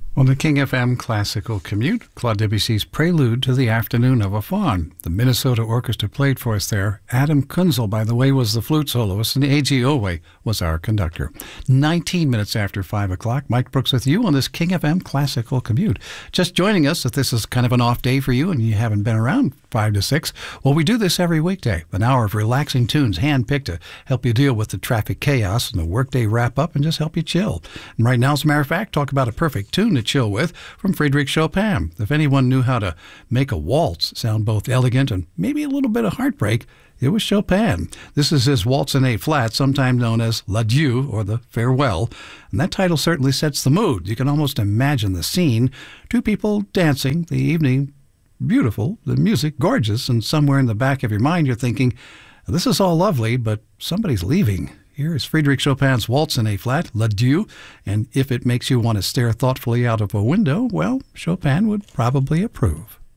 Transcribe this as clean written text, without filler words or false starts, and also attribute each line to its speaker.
Speaker 1: On the King FM Classical Commute, Claude Debussy's Prelude to the Afternoon of a Faun. The Minnesota Orchestra played for us there. Adam Kunzel, by the way, was the flute soloist, and A.G. Owe was our conductor. 19 minutes after 5 o'clock, Mike Brooks with you on this King FM Classical Commute. Just joining us, if this is kind of an off day for you and you haven't been around 5 to 6, well, we do this every weekday. An hour of relaxing tunes hand-picked to help you deal with the traffic chaos and the workday wrap-up and just help you chill. And right now, as a matter of fact, talk about a perfect tune to chill with from Frédéric Chopin. If anyone knew how to make a waltz sound both elegant and maybe a little bit of heartbreak, it was Chopin. This is his Waltz in A flat, sometimes known as L'Adieu, or the Farewell. And that title certainly sets the mood. You can almost imagine the scene. Two people dancing, the evening beautiful, the music gorgeous, and somewhere in the back of your mind you're thinking, this is all lovely, but somebody's leaving. Here is Frédéric Chopin's Waltz in A flat, L'Adieu, and if it makes you want to stare thoughtfully out of a window, well, Chopin would probably approve.